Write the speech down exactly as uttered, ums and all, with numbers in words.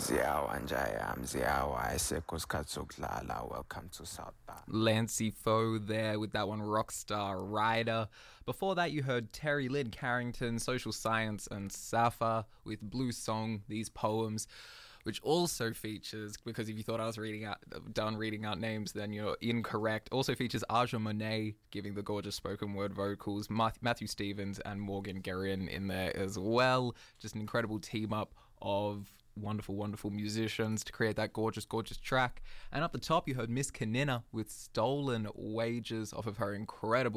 Mziyawa Njaya, Mziyawa, Eseko Skatsukla, welcome to South Bank. Lancey Foe there with that one, Rockstar Rider. Before that, you heard Terry Lynn Carrington, Social Science, and Safa with Blue Song, These Poems, which also features, because if you thought I was reading out, done reading out names, then you're incorrect, also features Aja Monet giving the gorgeous spoken word vocals, Matthew Stevens and Morgan Guerin in there as well. Just an incredible team up of wonderful, wonderful musicians to create that gorgeous, gorgeous track. And up the top, you heard Miss Kanina with Stolen Wages off of her incredible